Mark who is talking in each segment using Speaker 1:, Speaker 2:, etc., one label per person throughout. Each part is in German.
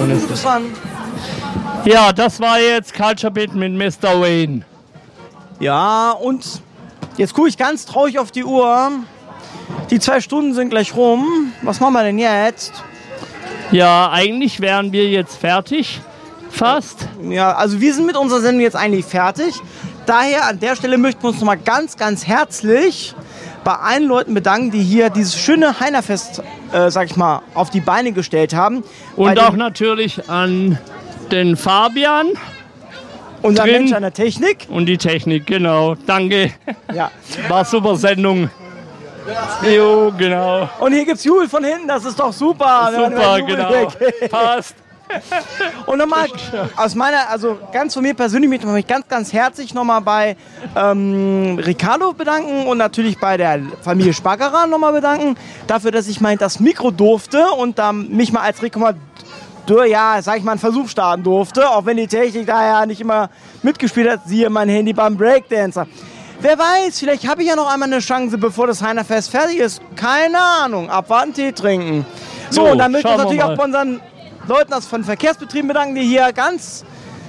Speaker 1: Mikrofon ist das. Ja, das war jetzt Culture Beat mit Mr. Wayne.
Speaker 2: Ja, und jetzt gucke ich ganz traurig auf die Uhr. Die 2 Stunden sind gleich rum. Was machen wir denn jetzt?
Speaker 1: Ja, eigentlich wären wir jetzt fertig. Fast.
Speaker 2: Ja, also wir sind mit unserer Sendung jetzt eigentlich fertig. Daher an der Stelle möchten wir uns nochmal ganz, ganz herzlich bei allen Leuten bedanken, die hier dieses schöne Heinerfest, sag ich mal, auf die Beine gestellt haben.
Speaker 1: Und auch natürlich an den Fabian.
Speaker 2: Unser Mensch an der Technik.
Speaker 1: Und die Technik, genau. Danke.
Speaker 2: Ja.
Speaker 1: War super Sendung. Jo, genau.
Speaker 2: Und hier gibt's Jubel von hinten, das ist doch super.
Speaker 1: Super, genau. Passt.
Speaker 2: Und nochmal aus meiner, also ganz von mir persönlich möchte ich mich ganz, ganz herzlich nochmal bei Ricardo bedanken und natürlich bei der Familie Spackerer nochmal bedanken, dafür, dass ich mal das Mikro durfte und mich mal als ja, sag ich mal, einen Versuch starten durfte, auch wenn die Technik da ja nicht immer mitgespielt hat, siehe mein Handy beim Breakdancer. Wer weiß, vielleicht habe ich ja noch einmal eine Chance, bevor das Heinerfest fertig ist. Keine Ahnung, abwarten, Tee trinken. So, und dann möchte ich natürlich auch bei unseren Leuten von Verkehrsbetrieben bedanken, die hier ganz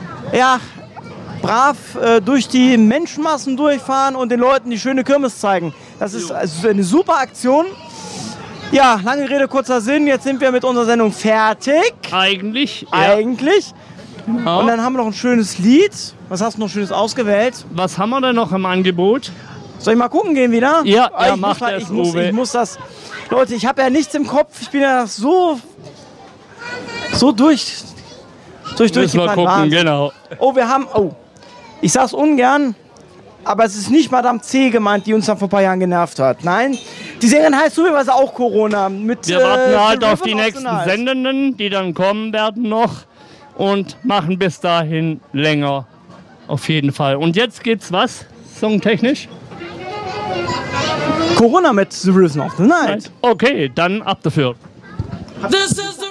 Speaker 2: brav durch die Menschenmassen durchfahren und den Leuten die schöne Kirmes zeigen. Das ist also eine super Aktion. Ja, lange Rede, kurzer Sinn. Jetzt sind wir mit unserer Sendung fertig.
Speaker 1: Eigentlich. Ja.
Speaker 2: Eigentlich. Genau. Und dann haben wir noch ein schönes Lied. Was hast du noch Schönes ausgewählt?
Speaker 1: Was haben wir denn noch im Angebot?
Speaker 2: Soll ich mal gucken gehen wieder?
Speaker 1: Ja, mach das, Uwe.
Speaker 2: Ich muss das... Leute, ich habe ja nichts im Kopf. Ich bin ja so
Speaker 1: Müssen wir gucken, genau.
Speaker 2: Oh, ich sag's ungern, aber es ist nicht Madame C gemeint, die uns dann vor ein paar Jahren genervt hat. Nein, die Sängerin heißt sowieso auch Corona.
Speaker 1: Wir warten halt auf die nächsten Sendenden, die dann kommen werden noch und machen bis dahin länger. Auf jeden Fall. Und jetzt geht's was? Songtechnisch?
Speaker 2: Corona mit The Rhythm of the Night.
Speaker 1: Okay, dann ab dafür.
Speaker 3: This is the